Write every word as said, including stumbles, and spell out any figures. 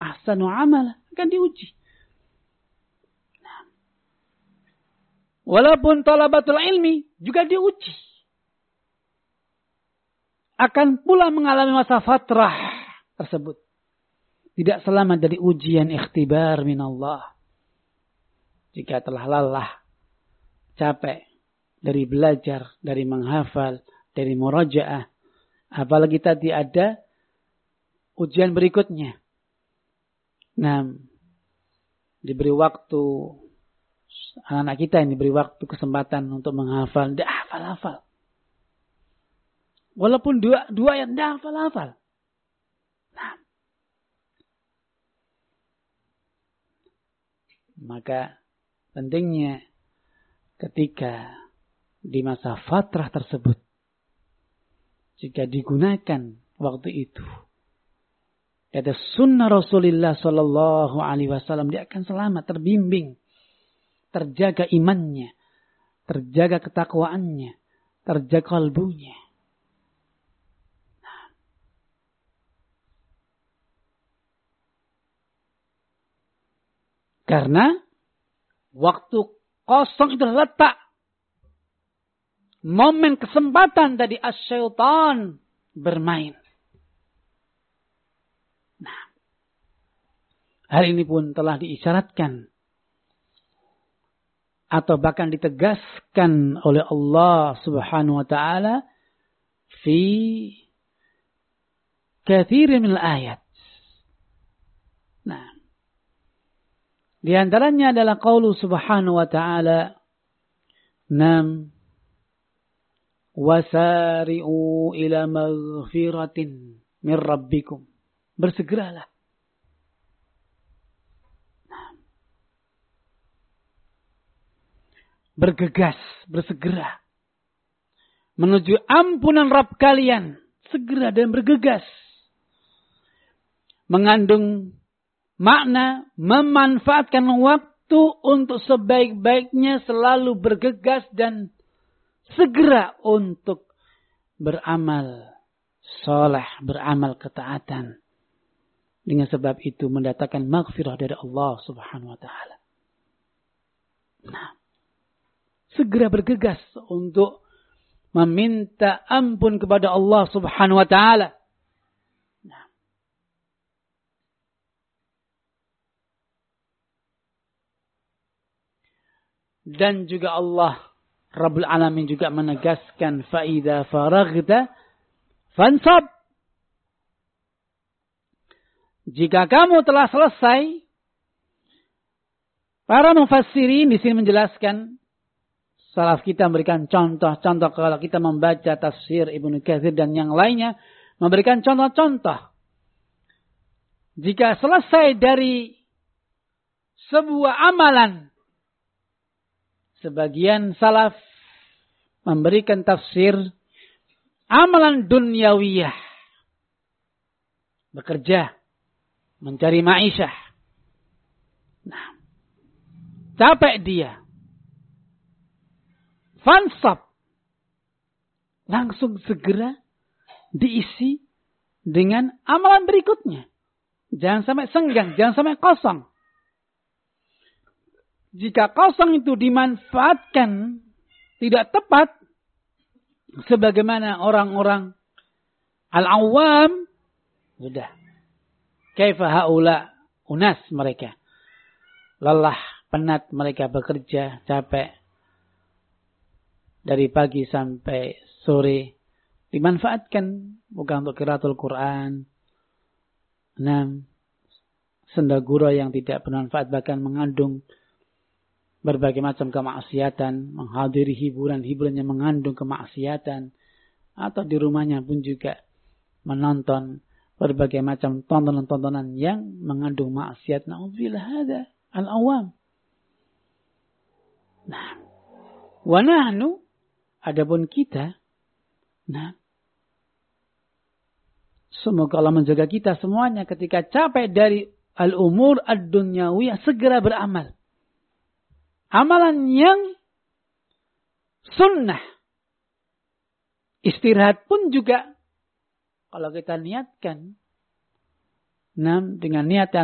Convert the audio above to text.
ahsanu amala, akan diuji. Nah. Walaupun talabatul ilmi juga diuji. Akan pula mengalami masa fatrah tersebut. Tidak selamat dari ujian ikhtibar minallah. Jika telah lelah, capek dari belajar, dari menghafal, dari murajaah, apalagi tadi ada ujian berikutnya. Nah, diberi waktu, anak-anak kita ini diberi waktu kesempatan untuk menghafal, dia hafal-hafal. Walaupun dua, dua yang dia hafal-hafal. Nah, maka pentingnya ketika di masa fatrah tersebut, jika digunakan waktu itu, ada sunnah Rasulullah Sallallahu Alaihi Wasallam, dia akan selamat, terbimbing, terjaga imannya, terjaga ketakwaannya, terjaga kalbunya. Nah. Karena waktu kosong itu letak momen kesempatan dari asyaitan bermain. Nah, hal ini pun telah diisyaratkan atau bahkan ditegaskan oleh Allah Subhanahu wa taala fi katsirin min ayat. Nah, di antaranya adalah qaulu Subhanahu wa taala, nam wasari'u ila maghfiratin min rabbikum. Bersegeralah. Bergegas, bersegera menuju ampunan Rabb kalian. Segera dan bergegas. Mengandung makna memanfaatkan waktu untuk sebaik-baiknya, selalu bergegas dan segera untuk beramal saleh, beramal ketaatan. Dengan sebab itu mendatangkan maghfirah dari Allah Subhanahu wa taala. Nah, segera bergegas untuk meminta ampun kepada Allah Subhanahu wa taala. Nah. Dan juga Allah Rabbul Alamin juga menegaskan, fa idza faraghta fansab. Jika kamu telah selesai, para mufassirin di sini menjelaskan, salaf kita memberikan contoh-contoh kalau kita membaca tafsir Ibnu Katsir dan yang lainnya memberikan contoh-contoh. Jika selesai dari sebuah amalan, sebagian salaf memberikan tafsir amalan dunyawiyah, bekerja, mencari ma'isyah. Nah, capek dia. Fansab. Langsung segera diisi dengan amalan berikutnya. Jangan sampai senggang, jangan sampai kosong. Jika kosong itu dimanfaatkan tidak tepat, sebagaimana orang-orang al-awwam, sudah. Kaifa haula unas mereka. Lelah, penat mereka bekerja, capek. Dari pagi sampai sore. Dimanfaatkan. Bukan untuk qiraatul Quran. Enam. Sendagura yang tidak bermanfaat. Bahkan mengandung berbagai macam kemaksiatan. Menghadiri hiburan-hiburan yang mengandung kemaksiatan. Atau di rumahnya pun juga menonton berbagai macam tontonan-tontonan yang mengandung maksiat. Na'udzubillah hadza al-awam. Nah, wa nahnu, adapun kita, nah, semoga Allah menjaga kita semuanya ketika capek dari al-umur ad-dunyawiyah, segera beramal. Amalan yang sunnah. Istirahat pun juga kalau kita niatkan, nah, dengan niat